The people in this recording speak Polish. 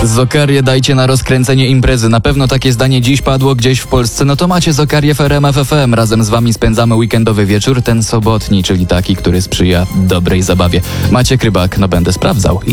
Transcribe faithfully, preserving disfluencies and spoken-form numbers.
Zokarię dajcie na rozkręcenie imprezy. Na pewno takie zdanie dziś padło gdzieś w Polsce. No to macie Zokarię w R M F F M. Razem z wami spędzamy weekendowy wieczór, ten sobotni, czyli taki, który sprzyja dobrej zabawie. Maciek Rybak, no będę sprawdzał.